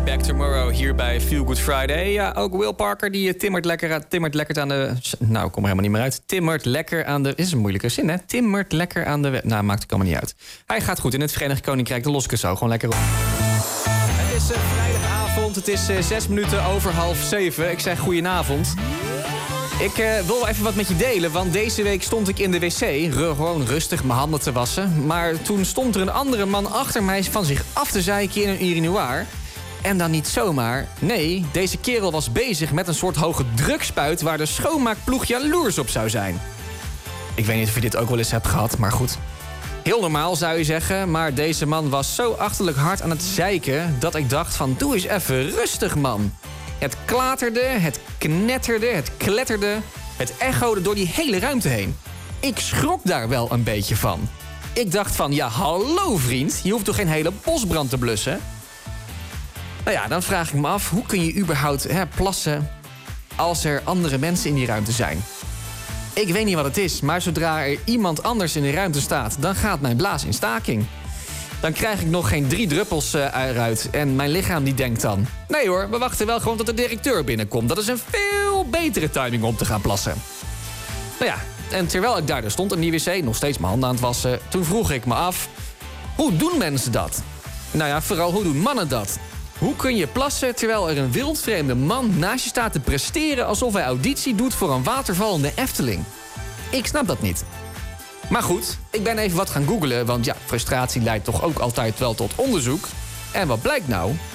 Back Tomorrow hier bij Feel Good Friday. Ja, ook Will Parker die timmert lekker aan de... Nou, ik kom er helemaal niet meer uit. Timmert lekker aan de... Is een moeilijke zin, hè? Timmert lekker aan de... Nou, maakt het allemaal niet uit. Hij gaat goed in het Verenigd Koninkrijk. De Loske zo, gewoon lekker op. Het is vrijdagavond. Het is 6 minuten over 6:30. Ik zeg goedenavond. Ik wil wel even wat met je delen, want deze week stond ik in de wc... gewoon rustig mijn handen te wassen. Maar toen stond er een andere man achter mij van zich af te zeiken in een urinoir... En dan niet zomaar. Nee, deze kerel was bezig met een soort hoge drukspuit... waar de schoonmaakploeg jaloers op zou zijn. Ik weet niet of je dit ook wel eens hebt gehad, maar goed. Heel normaal zou je zeggen, maar deze man was zo achterlijk hard aan het zeiken... dat ik dacht van, doe eens even rustig, man. Het klaterde, het knetterde, het kletterde... het echode door die hele ruimte heen. Ik schrok daar wel een beetje van. Ik dacht van, ja, hallo vriend, je hoeft toch geen hele bosbrand te blussen... Nou ja, dan vraag ik me af, hoe kun je überhaupt plassen als er andere mensen in die ruimte zijn? Ik weet niet wat het is, maar zodra er iemand anders in de ruimte staat... dan gaat mijn blaas in staking. Dan krijg ik nog geen 3 druppels eruit en mijn lichaam die denkt dan... nee hoor, we wachten wel gewoon tot de directeur binnenkomt. Dat is een veel betere timing om te gaan plassen. Nou ja, en terwijl ik daar dus stond in die wc, nog steeds mijn handen aan het wassen... toen vroeg ik me af, hoe doen mensen dat? Nou ja, vooral hoe doen mannen dat? Hoe kun je plassen terwijl er een wildvreemde man naast je staat te presteren... alsof hij auditie doet voor een waterval in de Efteling? Ik snap dat niet. Maar goed, ik ben even wat gaan googlen... want ja, frustratie leidt toch ook altijd wel tot onderzoek. En wat blijkt nou?